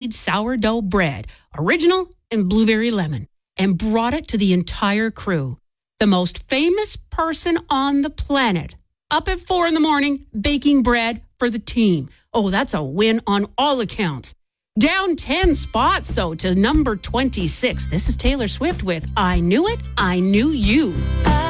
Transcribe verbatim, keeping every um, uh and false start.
homemade sourdough bread, original and blueberry lemon, and brought it to the entire crew. The most famous person on the planet, up at four in the morning, baking bread for the team. Oh, that's a win on all accounts. Down ten spots, though, to number twenty-six. This is Taylor Swift with I Knew It, I Knew You. I